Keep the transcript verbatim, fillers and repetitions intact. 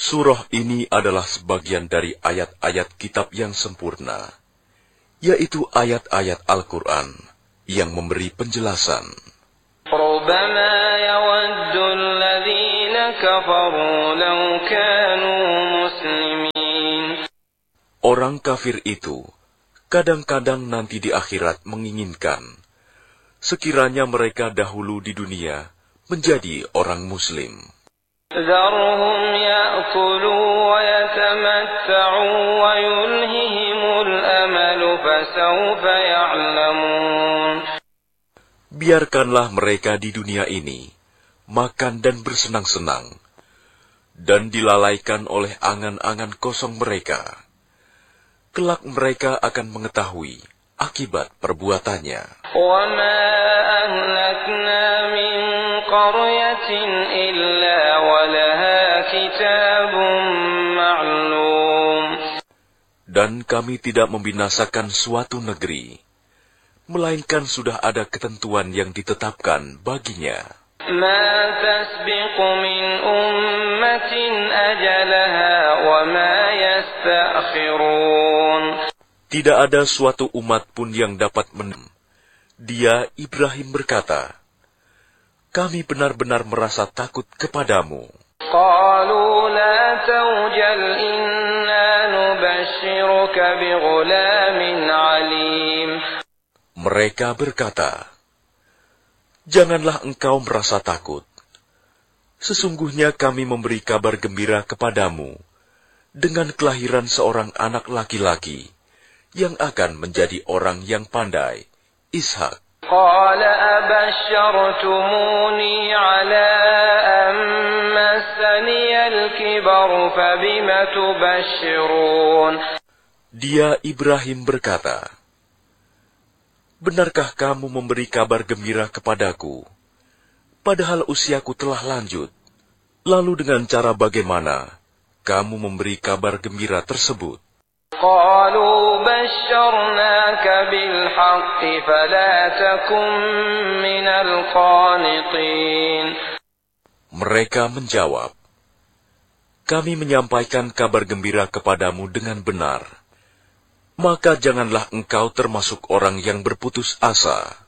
Surah ini adalah sebagian dari ayat-ayat kitab yang sempurna, yaitu ayat-ayat Al-Quran yang memberi penjelasan. ربما يود الذين كفروا لو كانوا مسلمين. Orang kafir itu kadang-kadang nanti di akhirat menginginkan sekiranya mereka dahulu di dunia menjadi orang Muslim. ذرهم يأكلوا ويتمتعوا ويلههم الأمل فسوف يعلمون. Biarkanlah mereka di dunia ini makan dan bersenang-senang, dan dilalaikan oleh angan-angan kosong mereka. Kelak mereka akan mengetahui akibat perbuatannya. وَمَا أَهْلَكْنَا مِنْ قَرْيَةٍ إِلَّا وَلَهَا كِتَابٌ مَعْلُومٌ. Dan kami tidak membinasakan suatu negeri, melainkan sudah ada ketentuan yang ditetapkan baginya. مَا تَسْبِقُ مِنْ أُمَّةٍ أَجَلَهَا وَمَا يَسْتَأْخِرُونَ. Tidak ada suatu umat pun yang dapat men. Dia, Ibrahim, berkata, kami benar-benar merasa takut kepadamu. قَالُوا لَا تَوْجَلْ إِنَّا نُبَشِّرُكَ بِغُلَامٍ عَلِيمٍ. Mereka berkata, janganlah engkau merasa takut. Sesungguhnya kami memberi kabar gembira kepadamu dengan kelahiran seorang anak laki-laki yang akan menjadi orang yang pandai, Ishak. قَالَ أَبَشَّرْتُمُونِي عَلَىٰ أَن مَّسَّنِيَ الْكِبَرُ فَبِمَ تُبَشِّرُونَ. Dia, Ibrahim, berkata, benarkah kamu memberi kabar gembira kepadaku, padahal usiaku telah lanjut? Lalu dengan cara bagaimana kamu memberi kabar gembira tersebut? قَالُوا بَشَّرْنَاكَ بِالْحَقِّ فَلَا تَكُن مِّنَ الْقَانِطِينَ. Mereka menjawab, kami menyampaikan kabar gembira kepadamu dengan benar, maka janganlah engkau termasuk orang yang berputus asa.